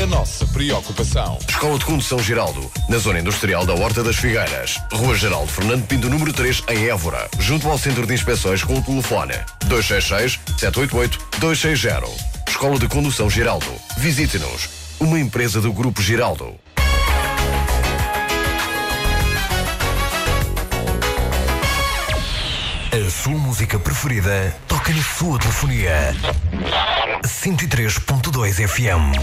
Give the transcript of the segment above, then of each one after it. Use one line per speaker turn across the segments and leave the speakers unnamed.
a nossa preocupação.
Escola de Condução Geraldo, na Zona Industrial da Horta das Figueiras. Rua Geraldo Fernando Pinto, número 3, em Évora. Junto ao Centro de Inspeções com o telefone 266-788-260. Escola de Condução Geraldo. Visite-nos. Uma empresa do Grupo Geraldo.
A sua música preferida toca na sua telefonia. 103.2 FM.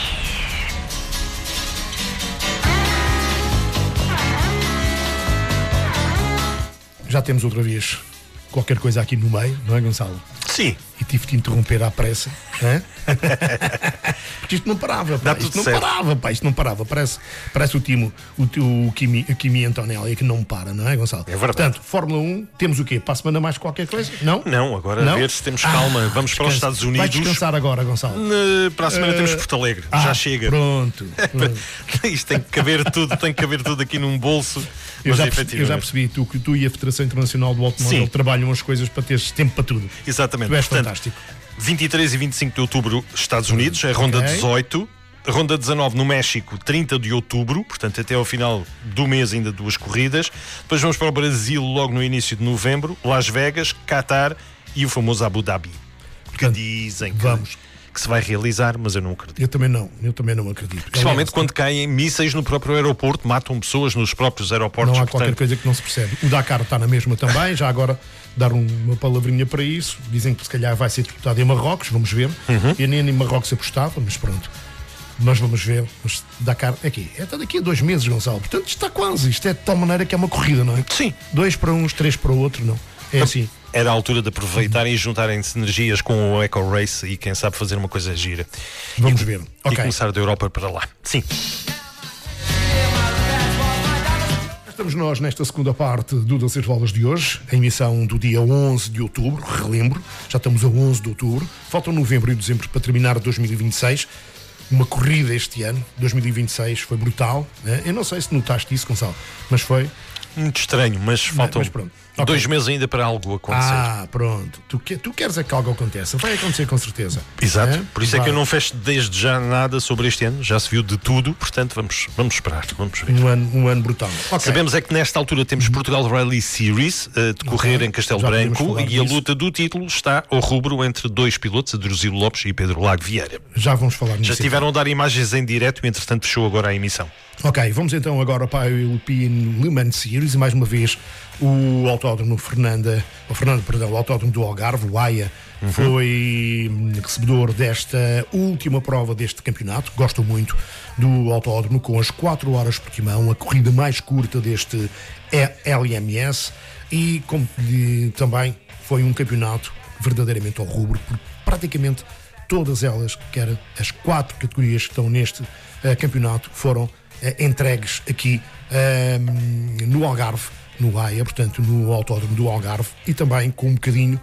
Já temos outra vez qualquer coisa aqui no meio, não é, Gonçalo?
Sim.
E tive de interromper à pressa. Porque isto não parava, pá. Isto não parava. Parece o Kimi Antonelli que não para, não é, Gonçalo?
É verdade.
Portanto, Fórmula 1, temos o quê? Para a semana mais qualquer coisa? Não?
Não, agora a ver se temos calma. Vamos para os Estados Unidos.
Vai descansar agora, Gonçalo.
Para a semana temos Porto Alegre. Já chega.
Pronto.
Isto tem que caber tudo aqui num bolso.
Eu já percebi que tu e a Federação Internacional do Automóvel trabalham as coisas para teres tempo para tudo.
Exatamente.
Tu és
Portanto,
fantástico.
23 e 25 de outubro, Estados Unidos, é ronda 18. Ronda 19 no México, 30 de outubro, portanto até ao final do mês ainda 2 corridas. Depois vamos para o Brasil logo no início de novembro, Las Vegas, Qatar e o famoso Abu Dhabi. Porque dizem que se vai realizar, mas eu não acredito.
Eu também não acredito.
Principalmente quando caem mísseis no próprio aeroporto, matam pessoas nos próprios aeroportos.
Não há qualquer coisa que não se percebe. O Dakar está na mesma também, já agora dar uma palavrinha para isso. Dizem que se calhar vai ser disputado em Marrocos, vamos ver. Eu nem em Marrocos apostava, mas pronto. Nós vamos ver. Mas Dakar aqui. É daqui a 2 meses, Gonçalo. Portanto, isto está quase. Isto é de tal maneira que é uma corrida, não é?
Sim.
2 para uns, 3 para o outro, não. É assim.
Era a altura de aproveitarem e juntarem-se energias com o Eco Race e quem sabe fazer uma coisa gira.
Vamos ver.
E começar da Europa para lá. Sim.
Estamos nós nesta segunda parte do Das Bolas de hoje, a emissão do dia 11 de outubro, relembro, já estamos a 11 de outubro, faltam novembro e dezembro para terminar 2026, uma corrida este ano, 2026 foi brutal, né? Eu não sei se notaste isso, Gonçalo, mas foi...
Muito estranho, mas faltam 2 meses ainda para algo acontecer.
Pronto. Tu queres é que algo aconteça. Vai acontecer com certeza.
Exato. Por isso é que eu não fecho desde já nada sobre este ano. Já se viu de tudo. Portanto, vamos esperar. Vamos ver.
Um ano brutal.
Sabemos é que nesta altura temos Portugal Rally Series a decorrer em Castelo Branco e a luta do título está ao rubro entre 2 pilotos, Adruzilo Lopes e Pedro Lago Vieira.
Já vamos falar nisso.
Já estiveram a dar imagens em direto e entretanto fechou agora a emissão.
Ok, vamos então agora para a European Le Mans Series e mais uma vez o Autódromo o Autódromo do Algarve, o AIA, foi recebedor desta última prova deste campeonato. Gosto muito do autódromo, com as 4 horas por timão, a corrida mais curta deste LMS e também foi um campeonato verdadeiramente ao rubro, porque praticamente todas elas, que eram as 4 categorias que estão neste campeonato, foram entregues aqui no Algarve, no AIA, portanto no Autódromo do Algarve, e também com um bocadinho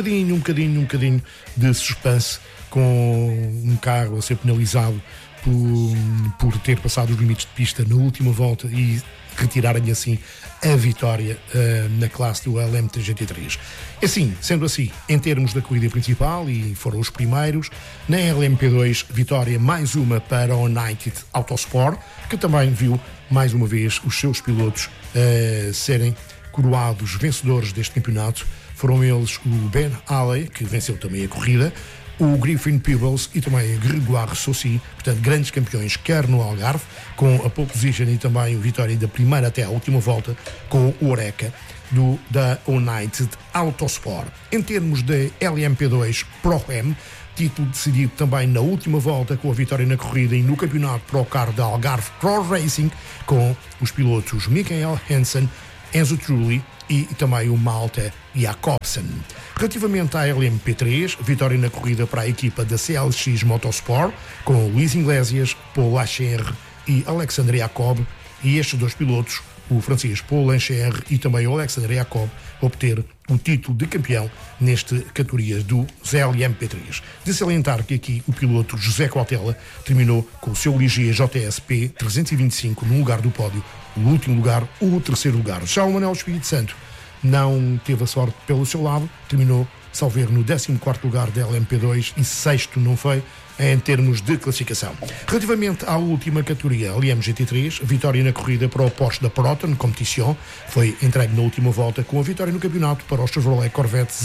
de suspense, com um carro a ser penalizado por ter passado os limites de pista na última volta e retirarem assim a vitória na classe do LMP33. Assim, sendo assim, em termos da corrida principal, e foram os primeiros, na LMP2, vitória mais uma para o United Autosport, que também viu mais uma vez os seus pilotos serem coroados vencedores deste campeonato. Foram eles o Ben Alley, que venceu também a corrida, o Griffin Peebles e também a Grégoire Saucy, portanto grandes campeões, quer no Algarve, com a pole position e também a vitória da primeira até à última volta com o Oreca da United Autosport. Em termos de LMP2 Pro-Am, título decidido também na última volta com a vitória na corrida e no campeonato Pro Car da Algarve Pro Racing, com os pilotos Michael Hansen, Enzo Trulli e também o Malte Jacobsen. Relativamente à LMP3, vitória na corrida para a equipa da CLX Motorsport, com Luís Iglesias, Paul Lacher e Alexandre Jacob, e estes 2 pilotos, o francês Paul Lacher e também o Alexandre Jacob, obter o título de campeão nesta categoria do LMP3. De salientar que aqui o piloto José Quatela terminou com o seu Ligier JSP 325 no lugar do pódio, o último lugar, o terceiro lugar. Já o Manuel Espírito Santo não teve a sorte pelo seu lado, terminou, salvo erro, no 14º lugar da LMP2 e 6º não foi, em termos de classificação. Relativamente à última categoria, a LM GT3, vitória na corrida para o Porsche da Proton Competition, foi entregue na última volta com a vitória no campeonato para o Chevrolet Corvette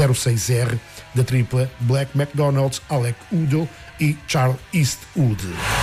C06R da tripla Black McDonald's, Alec Udo e Charles Eastwood.